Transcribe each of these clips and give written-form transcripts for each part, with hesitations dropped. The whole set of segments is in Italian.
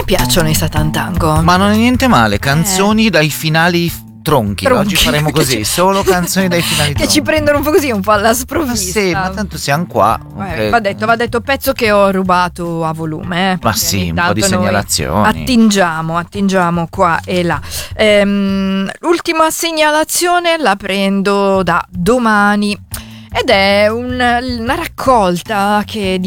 me piacciono i Satan Tango. Ma non è niente male, canzoni dai finali tronchi. Oggi faremo così, solo canzoni dai finali tronchi. Che ci prendono un po' così, un po' alla sprovvista. Ma sì, ma tanto siamo qua. Va detto, pezzo che ho rubato a volume. Ma sì, un po' di segnalazioni. Attingiamo qua e là. L'ultima segnalazione la prendo da Domani. Ed è una raccolta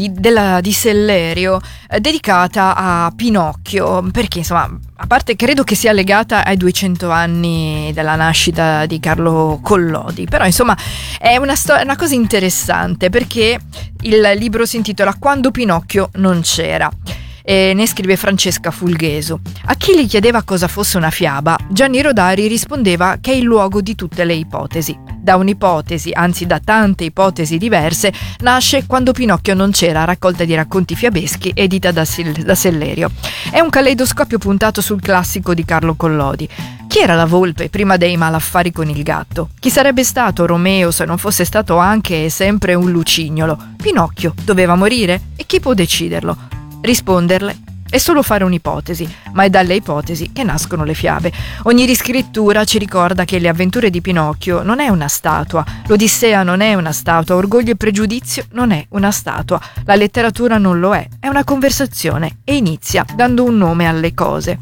di Sellerio dedicata a Pinocchio, perché insomma, a parte credo che sia legata ai 200 anni della nascita di Carlo Collodi, però insomma è una cosa interessante, perché il libro si intitola Quando Pinocchio non c'era. E ne scrive Francesca Fulgheso. A chi gli chiedeva cosa fosse una fiaba, Gianni Rodari rispondeva che è il luogo di tutte le ipotesi. Da un'ipotesi, anzi da tante ipotesi diverse, nasce Quando Pinocchio non c'era, raccolta di racconti fiabeschi edita da Sellerio. È un caleidoscopio puntato sul classico di Carlo Collodi. Chi era la volpe prima dei malaffari con il gatto? Chi sarebbe stato Romeo se non fosse stato anche e sempre un lucignolo? Pinocchio doveva morire? E chi può deciderlo? Risponderle è solo fare un'ipotesi, ma è dalle ipotesi che nascono le fiabe. Ogni riscrittura ci ricorda che Le avventure di Pinocchio non è una statua, l'Odissea non è una statua, Orgoglio e pregiudizio non è una statua, la letteratura non lo è una conversazione e inizia dando un nome alle cose.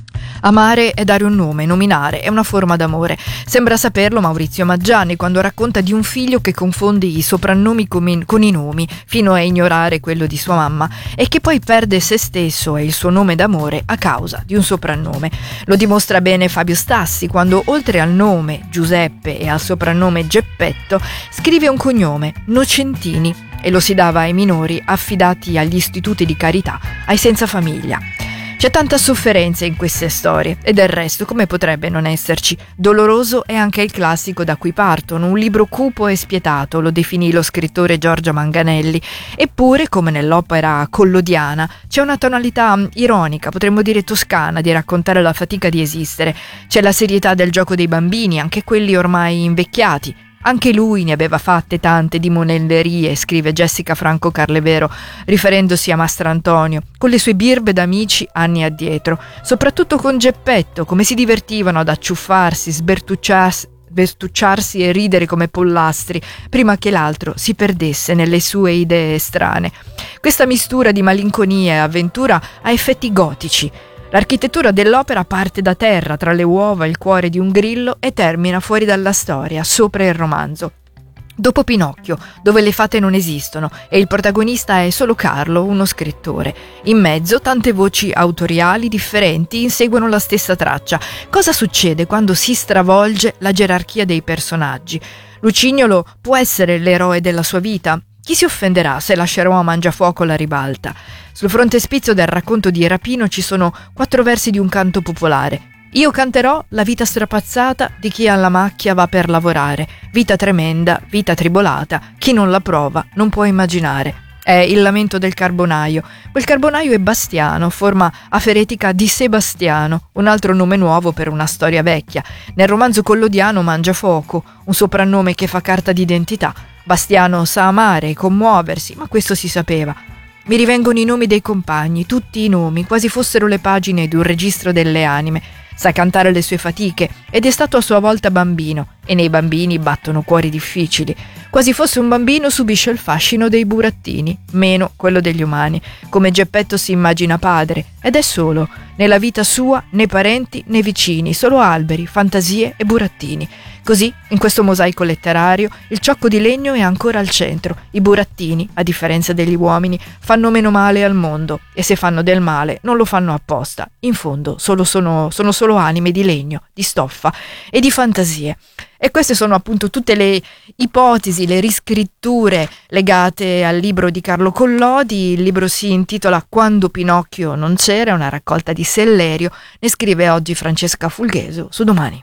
Amare è dare un nome, nominare, è una forma d'amore. Sembra saperlo Maurizio Maggiani quando racconta di un figlio che confonde i soprannomi con i nomi, fino a ignorare quello di sua mamma, e che poi perde se stesso e il suo nome d'amore a causa di un soprannome. Lo dimostra bene Fabio Stassi quando, oltre al nome Giuseppe e al soprannome Geppetto, scrive un cognome, Nocentini, e lo si dava ai minori affidati agli istituti di carità, ai senza famiglia. C'è tanta sofferenza in queste storie e del resto come potrebbe non esserci? Doloroso è anche il classico da cui partono, un libro cupo e spietato, lo definì lo scrittore Giorgio Manganelli. Eppure, come nell'opera collodiana, c'è una tonalità ironica, potremmo dire toscana, di raccontare la fatica di esistere. C'è la serietà del gioco dei bambini, anche quelli ormai invecchiati. Anche lui ne aveva fatte tante di monellerie, scrive Jessica Franco Carlevero, riferendosi a Mastrantonio, con le sue birbe d'amici anni addietro, soprattutto con Geppetto, come si divertivano ad acciuffarsi, sbertucciarsi e ridere come pollastri, prima che l'altro si perdesse nelle sue idee strane. Questa mistura di malinconia e avventura ha effetti gotici. L'architettura dell'opera parte da terra, tra le uova e il cuore di un grillo, e termina fuori dalla storia, sopra il romanzo. Dopo Pinocchio, dove le fate non esistono e il protagonista è solo Carlo, uno scrittore. In mezzo tante voci autoriali differenti inseguono la stessa traccia. Cosa succede quando si stravolge la gerarchia dei personaggi? Lucignolo può essere l'eroe della sua vita? Chi si offenderà se lascerò a Mangiafuoco la ribalta? Sul frontespizio del racconto di Rapino ci sono 4 versi di un canto popolare. Io canterò la vita strapazzata di chi alla macchia va per lavorare. Vita tremenda, vita tribolata, chi non la prova non può immaginare. È il lamento del carbonaio. Quel carbonaio è Bastiano, forma aferetica di Sebastiano, un altro nome nuovo per una storia vecchia. Nel romanzo collodiano Mangiafuoco, un soprannome che fa carta d'identità. Bastiano sa amare e commuoversi, ma questo si sapeva. Mi rivengono i nomi dei compagni, tutti i nomi, quasi fossero le pagine di un registro delle anime. Sa cantare le sue fatiche ed è stato a sua volta bambino, e nei bambini battono cuori difficili. Quasi fosse un bambino subisce il fascino dei burattini, meno quello degli umani. Come Geppetto si immagina padre, ed è solo. Nella vita sua né parenti né vicini, solo alberi, fantasie e burattini. Così, in questo mosaico letterario, il ciocco di legno è ancora al centro. I burattini, a differenza degli uomini, fanno meno male al mondo, e se fanno del male non lo fanno apposta. In fondo sono solo anime di legno, di stoffa e di fantasie. E queste sono appunto tutte le ipotesi, le riscritture legate al libro di Carlo Collodi. Il libro si intitola Quando Pinocchio non c'era, è una raccolta di Sellerio. Ne scrive oggi Francesca Fulgheso su Domani.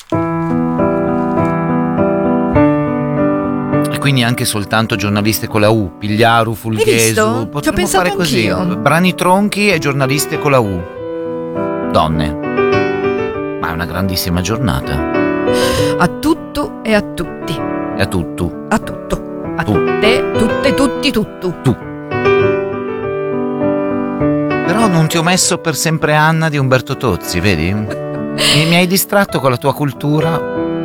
E quindi anche soltanto giornaliste con la U, Pigliaru, Fulghesu. Potremmo fare così, anch'io. Brani tronchi e giornaliste con la U. Donne. Ma è una grandissima giornata. A tutto e a tutti. E a tutto. A tutto. A tutte, tutte, tutti, tutto. Tu. Però non ti ho messo per sempre Anna di Umberto Tozzi, vedi? Mi hai distratto con la tua cultura.